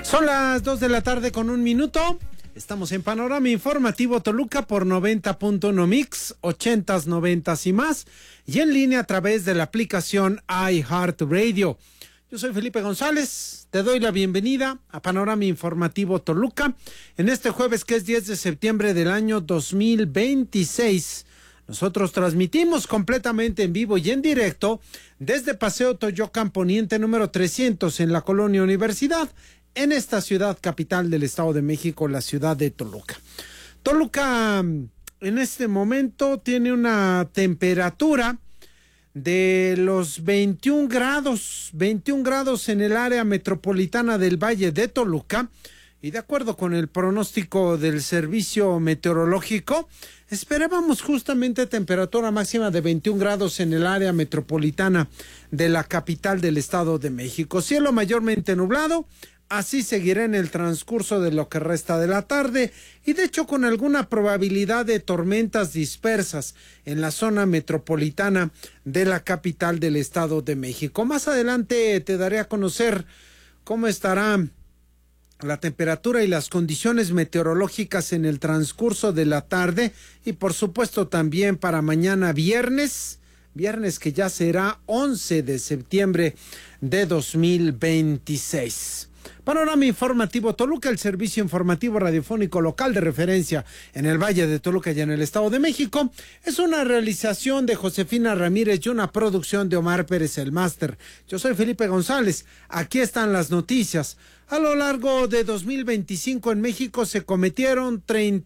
Son las 2 de la tarde con 1 minuto. Estamos en Panorama Informativo Toluca por 90.1 Mix, 80s, 90s y más, y en línea a través de la aplicación iHeartRadio. Yo soy Felipe González, te doy la bienvenida a Panorama Informativo Toluca en este jueves que es 10 de septiembre del año 2026. Nosotros transmitimos completamente en vivo y en directo desde Paseo Toyocan Poniente número 300 en la Colonia Universidad, en esta ciudad capital del Estado de México, la ciudad de Toluca. Toluca en este momento tiene una temperatura de los 21 grados en el área metropolitana del Valle de Toluca, y de acuerdo con el pronóstico del servicio meteorológico, esperábamos justamente temperatura máxima de 21 grados en el área metropolitana de la capital del Estado de México. Cielo mayormente nublado. Así seguirá en el transcurso de lo que resta de la tarde y de hecho con alguna probabilidad de tormentas dispersas en la zona metropolitana de la capital del Estado de México. Más adelante te daré a conocer cómo estará la temperatura y las condiciones meteorológicas en el transcurso de la tarde y por supuesto también para mañana viernes que ya será 11 de septiembre de 2026. Panorama Informativo Toluca, el servicio informativo radiofónico local de referencia en el Valle de Toluca y en el Estado de México, es una realización de Josefina Ramírez y una producción de Omar Pérez el Máster. Yo soy Felipe González, aquí están las noticias. A lo largo de 2025 en México se cometieron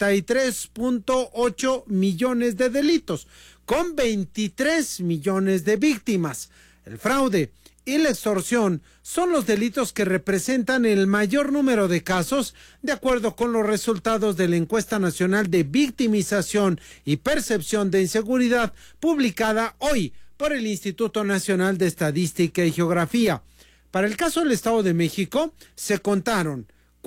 33.8 millones de delitos, con 23 millones de víctimas. El fraude y la extorsión son los delitos que representan el mayor número de casos, de acuerdo con los resultados de la Encuesta Nacional de Victimización y Percepción de Inseguridad, publicada hoy por el Instituto Nacional de Estadística y Geografía. Para el caso del Estado de México, se contaron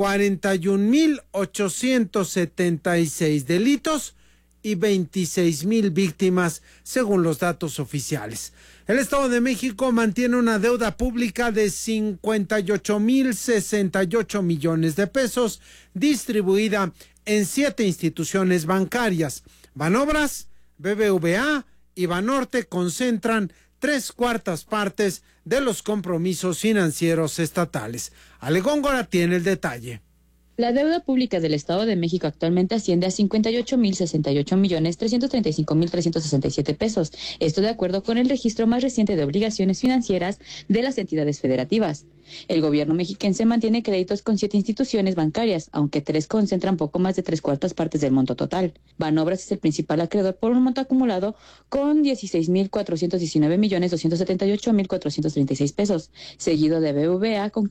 41,876 delitos y 26,000 víctimas, según los datos oficiales. El Estado de México mantiene una deuda pública de 58,068 millones de pesos, distribuida en 7 instituciones bancarias. Banobras, BBVA y Banorte concentran 3/4 partes de los compromisos financieros estatales. Ale Góngora tiene el detalle. La deuda pública del Estado de México actualmente asciende a 58,068,335,367 pesos. Esto de acuerdo con el registro más reciente de obligaciones financieras de las entidades federativas. El gobierno mexiquense mantiene créditos con 7 instituciones bancarias, aunque 3 concentran poco más de 3/4 partes del monto total. Banobras es el principal acreedor por un monto acumulado con 16,419,278,436 pesos, seguido de BBVA con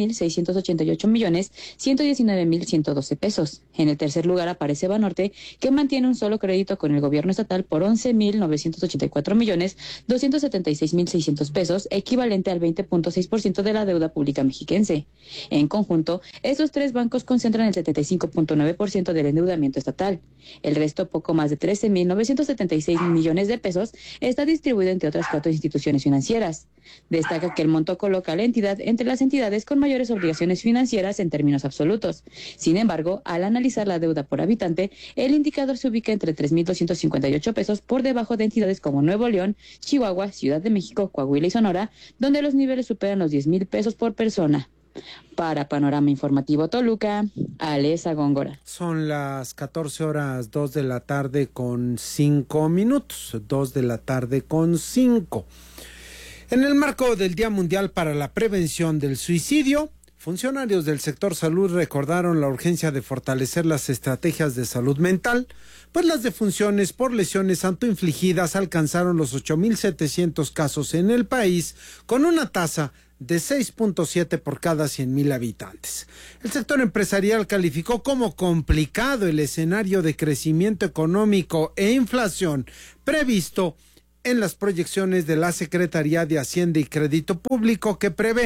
15,688,119,112 pesos. En el tercer lugar aparece Banorte, que mantiene un solo crédito con el gobierno estatal por 11,984,276,600 pesos, equivalente al 20.6% de la deuda pública mexiquense. En conjunto, estos 3 bancos concentran el 75.9% del endeudamiento estatal. El resto, poco más de 13,976 millones de pesos, está distribuido entre otras 4 instituciones financieras. Destaca que el monto coloca a la entidad entre las entidades con mayores obligaciones financieras en términos absolutos. Sin embargo, al analizar la deuda por habitante, el indicador se ubica entre 3,258 pesos por debajo de entidades como Nuevo León, Chihuahua, Ciudad de México, Coahuila y Sonora, donde los niveles superan los 10,000 pesos por persona. Para Panorama Informativo Toluca, Alesa Góngora. Son las 14:02 de la tarde con 5 minutos, 2 de la tarde con 5. En el marco del Día Mundial para la Prevención del Suicidio, funcionarios del sector salud recordaron la urgencia de fortalecer las estrategias de salud mental, pues las defunciones por lesiones autoinfligidas alcanzaron los 8,700 casos en el país, con una tasa de 6.7 por cada 100,000 habitantes. El sector empresarial calificó como complicado el escenario de crecimiento económico e inflación previsto en las proyecciones de la Secretaría de Hacienda y Crédito Público, que prevé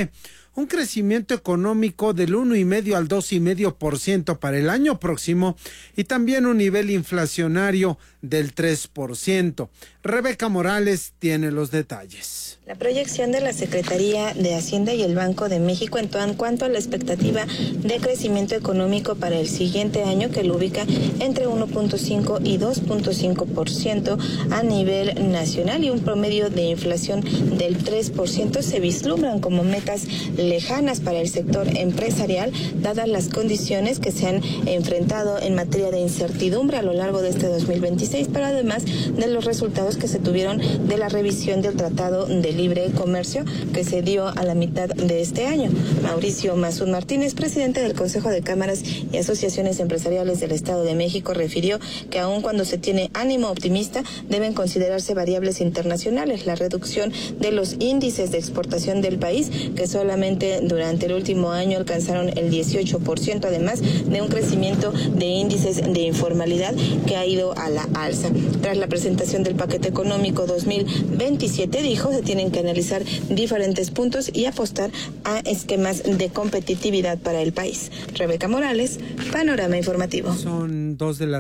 un crecimiento económico del 1,5 al 2,5% para el año próximo y también un nivel inflacionario del 3%. Rebeca Morales tiene los detalles. La proyección de la Secretaría de Hacienda y el Banco de México en cuanto a la expectativa de crecimiento económico para el siguiente año, que lo ubica entre 1.5 y 2.5% a nivel nacional y un promedio de inflación del 3%, se vislumbran como metas lejanas para el sector empresarial, dadas las condiciones que se han enfrentado en materia de incertidumbre a lo largo de este 2026, pero además de los resultados que se tuvieron de la revisión del Tratado de Libre Comercio que se dio a la mitad de este año. Mauricio Mazún Martínez, presidente del Consejo de Cámaras y Asociaciones Empresariales del Estado de México, refirió que aun cuando se tiene ánimo optimista, deben considerarse variables internacionales, la reducción de los índices de exportación del país, que solamente durante el último año alcanzaron el 18%, además de un crecimiento de índices de informalidad que ha ido a la alza. Tras la presentación del paquete económico 2027, dijo, se tienen que analizar diferentes puntos y apostar a esquemas de competitividad para el país. Rebeca Morales, Panorama Informativo. Son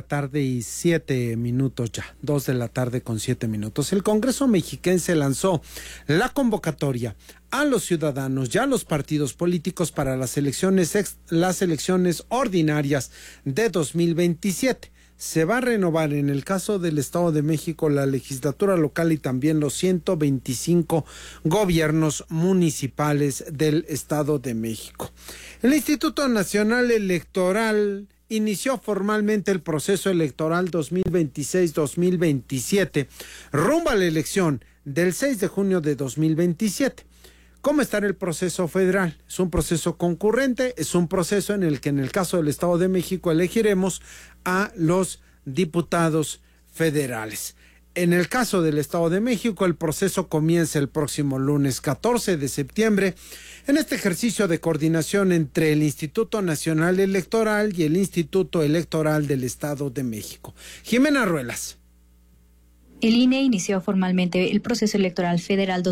2:07 ya, 2:07. El Congreso mexiquense lanzó la convocatoria a los ciudadanos y a los partidos políticos para las elecciones ordinarias de 2027. Se va a renovar en el caso del Estado de México la legislatura local y también los 125 gobiernos municipales del Estado de México. El Instituto Nacional Electoral inició formalmente el proceso electoral 2026-2027 rumbo a la elección del 6 de junio de 2027. ¿Cómo estará el proceso federal? Es un proceso concurrente, es un proceso en el que en el caso del Estado de México elegiremos a los diputados federales. En el caso del Estado de México, el proceso comienza el próximo lunes 14 de septiembre en este ejercicio de coordinación entre el Instituto Nacional Electoral y el Instituto Electoral del Estado de México. Jimena Ruelas. El INE inició formalmente el proceso electoral federal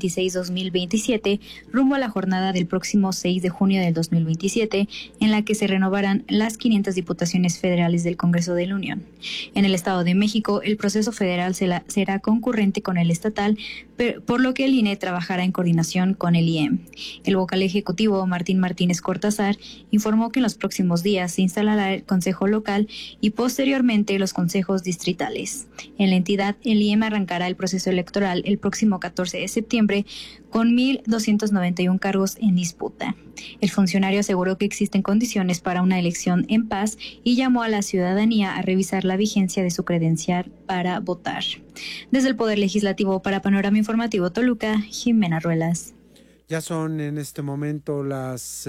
2026-2027 rumbo a la jornada del próximo 6 de junio del 2027, en la que se renovarán las 500 diputaciones federales del Congreso de la Unión. En el Estado de México, el proceso federal será concurrente con el estatal, por lo que el INE trabajará en coordinación con el IEM. El vocal ejecutivo, Martín Martínez Cortázar, informó que en los próximos días se instalará el Consejo Local y posteriormente los consejos distritales. En la entidad, el IEM arrancará el proceso electoral el próximo 14 de septiembre con 1,291 cargos en disputa. El funcionario aseguró que existen condiciones para una elección en paz y llamó a la ciudadanía a revisar la vigencia de su credencial para votar. Desde el Poder Legislativo para Panorama Informativo Toluca, Jimena Ruelas. Ya son en este momento las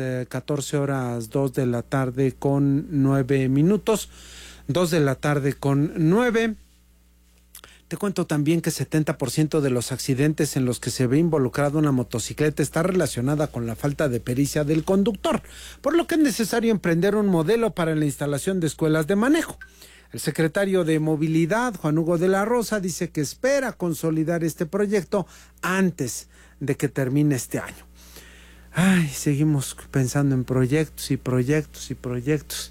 14:02 de la tarde con 9 minutos. 2 de la tarde con 9. Te cuento también que 70% de los accidentes en los que se ve involucrada una motocicleta está relacionada con la falta de pericia del conductor, por lo que es necesario emprender un modelo para la instalación de escuelas de manejo. El secretario de Movilidad, Juan Hugo de la Rosa, dice que espera consolidar este proyecto antes de que termine este año. Ay, seguimos pensando en proyectos y proyectos y proyectos.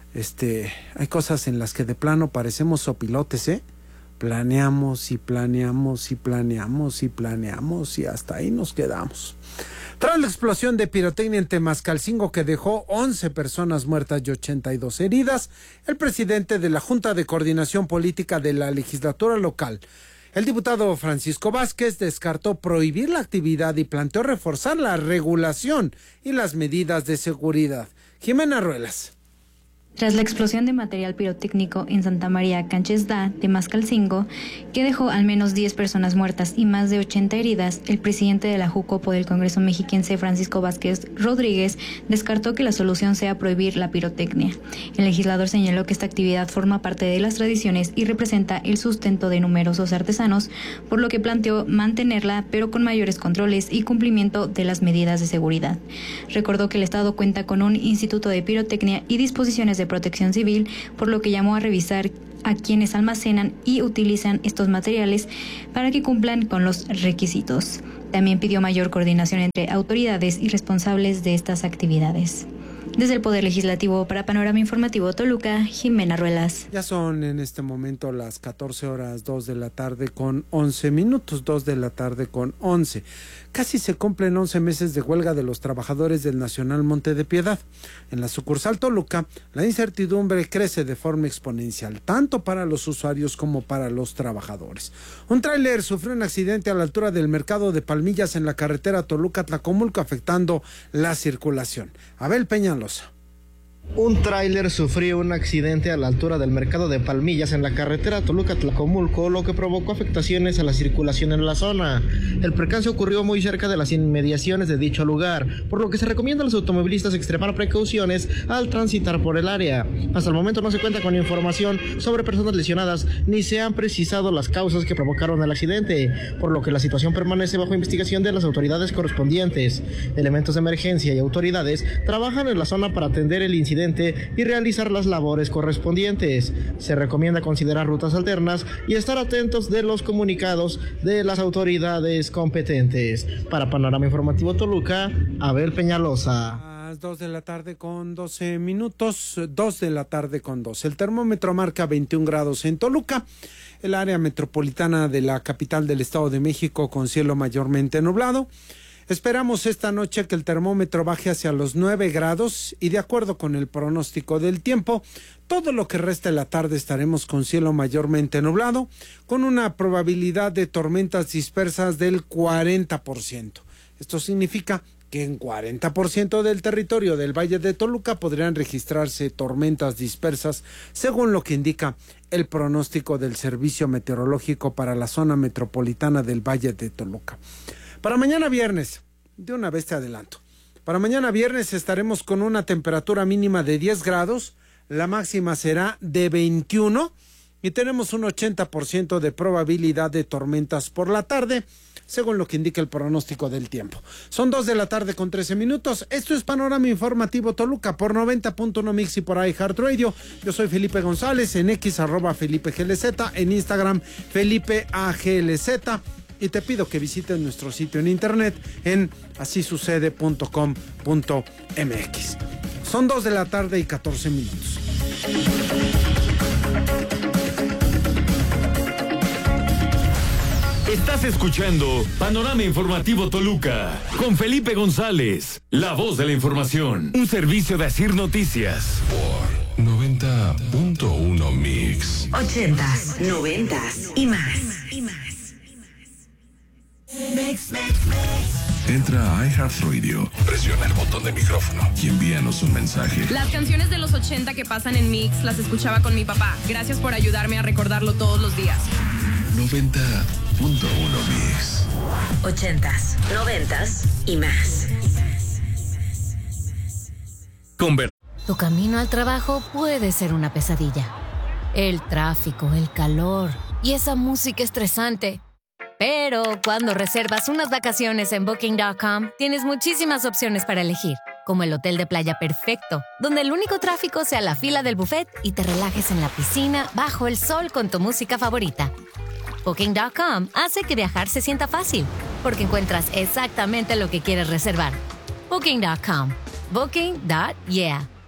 Hay cosas en las que de plano parecemos sopilotes, ¿eh? Planeamos y planeamos y planeamos y planeamos y hasta ahí nos quedamos. Tras la explosión de pirotecnia en Temascalcingo que dejó 11 personas muertas y 82 heridas, el presidente de la Junta de Coordinación Política de la legislatura local, el diputado Francisco Vázquez, descartó prohibir la actividad y planteó reforzar la regulación y las medidas de seguridad. Jimena Ruelas. Tras la explosión de material pirotécnico en Santa María Canchesda, Temascalcingo, que dejó al menos 10 personas muertas y más de 80 heridas, el presidente de la Jucopo del Congreso mexiquense, Francisco Vázquez Rodríguez, descartó que la solución sea prohibir la pirotecnia. El legislador señaló que esta actividad forma parte de las tradiciones y representa el sustento de numerosos artesanos, por lo que planteó mantenerla, pero con mayores controles y cumplimiento de las medidas de seguridad. Recordó que el Estado cuenta con un instituto de pirotecnia y disposiciones de protección civil, por lo que llamó a revisar a quienes almacenan y utilizan estos materiales para que cumplan con los requisitos. También pidió mayor coordinación entre autoridades y responsables de estas actividades. Desde el Poder Legislativo para Panorama Informativo Toluca, Jimena Ruelas. Ya son en este momento las 14 horas 2 de la tarde con 11 minutos, 2 de la tarde con 11. Casi se cumplen 11 meses de huelga de los trabajadores del Nacional Monte de Piedad. En la sucursal Toluca, la incertidumbre crece de forma exponencial, tanto para los usuarios como para los trabajadores. Un tráiler sufrió un accidente a la altura del mercado de Palmillas en la carretera Toluca-Tlacomulco, afectando la circulación. Abel Peñalosa. Un tráiler sufrió un accidente a la altura del mercado de Palmillas en la carretera Toluca-Tlacomulco, lo que provocó afectaciones a la circulación en la zona. El percance ocurrió muy cerca de las inmediaciones de dicho lugar, por lo que se recomienda a los automovilistas extremar precauciones al transitar por el área. Hasta el momento no se cuenta con información sobre personas lesionadas, ni se han precisado las causas que provocaron el accidente, por lo que la situación permanece bajo investigación de las autoridades correspondientes. Elementos de emergencia y autoridades trabajan en la zona para atender el incidente y realizar las labores correspondientes. Se recomienda considerar rutas alternas y estar atentos de los comunicados de las autoridades competentes. Para Panorama Informativo Toluca, Abel Peñalosa. 2 de la tarde con 12 minutos, 2 de la tarde con 12. El termómetro marca 21 grados en Toluca, el área metropolitana de la capital del Estado de México con cielo mayormente nublado. Esperamos esta noche que el termómetro baje hacia los 9 grados y de acuerdo con el pronóstico del tiempo, todo lo que resta de la tarde estaremos con cielo mayormente nublado, con una probabilidad de tormentas dispersas del 40%. Esto significa que en 40% del territorio del Valle de Toluca podrían registrarse tormentas dispersas, según lo que indica el pronóstico del Servicio Meteorológico para la zona metropolitana del Valle de Toluca. Para mañana viernes, de una vez te adelanto, para mañana viernes estaremos con una temperatura mínima de 10 grados, la máxima será de 21 y tenemos un 80% de probabilidad de tormentas por la tarde, según lo que indica el pronóstico del tiempo. Son 2 de la tarde con 13 minutos. Esto es Panorama Informativo Toluca por 90.1 Mix y por iHeartRadio. Yo soy Felipe González, en X @FelipeGLZ, en Instagram FelipeAGLZ. Y te pido que visites nuestro sitio en internet en asisucede.com.mx. Son 2 de la tarde y 14 minutos. Estás escuchando Panorama Informativo Toluca con Felipe González, la voz de la información. Un servicio de Asir Noticias. Por 90.1 Mix. 80s, 90s y más. Entra a iHeartRadio, presiona el botón de micrófono y envíanos un mensaje. Las canciones de los 80 que pasan en Mix las escuchaba con mi papá. Gracias por ayudarme a recordarlo todos los días. 90.1 Mix. 80s, 90s y más. Tu camino al trabajo puede ser una pesadilla. El tráfico, el calor y esa música estresante. Pero cuando reservas unas vacaciones en Booking.com, tienes muchísimas opciones para elegir, como el hotel de playa perfecto, donde el único tráfico sea la fila del buffet y te relajes en la piscina bajo el sol con tu música favorita. Booking.com hace que viajar se sienta fácil, porque encuentras exactamente lo que quieres reservar. Booking.com. Booking.yeah.